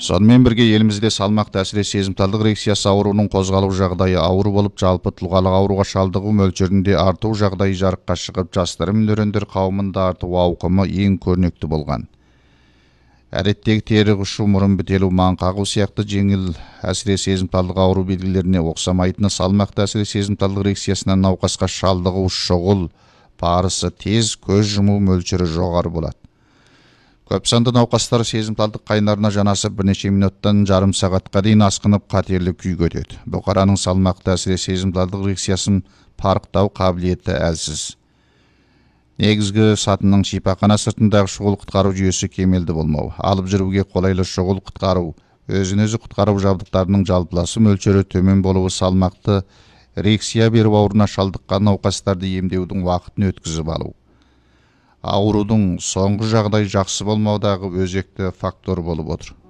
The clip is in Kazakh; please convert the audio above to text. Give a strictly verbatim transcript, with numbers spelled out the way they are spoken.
Сонымен бірге елімізде салмақты әсіре сезімталдық эрекциясы ауруының қозғалу жағдайы ауыр болып, жалпы тұлғалық ауруға шалдығу мөлшерінде арту жағдайы жарыққа шығып, жастар мен өрендер қауымында арту ауқымы ең көрнекті болған. Әдеттегі тері құшу, мұрын бітелу, маң қағу сияқты жеңіл әсіре сезімталдық ауру белгілеріне ұқсамайтыны, салмақты әсіре сезімталдық эрекциясынан науқасқа шалдығу шұғыл, парысы тез, көз жұму мөлшері жоғары болады. Көп санды науқастар сезімталдық қайнарына жанасып бірнеше минуттан жарым сағатқа дейін асқынып қатерлі күйге өтеді. Бұқараның салмақты әсіре сезімталдық эрекциясын парықтау қабілеті әлсіз. Негізгі сатының шипахана сыртындағы шұғыл құтқару жүйесі кемелді болмау, алып жүруге қолайлы шұғыл құтқару, өзін-өзі құтқару жабдықтарының жалпыласы мөлшері төмен болуы, салмақты эрекция беру ауруына шалдыққан науқастарды емдеудің уақытын өткізіп алу. Аурудың соңғы жағдай жақсы болмаудағы өзекті фактор болып отыр.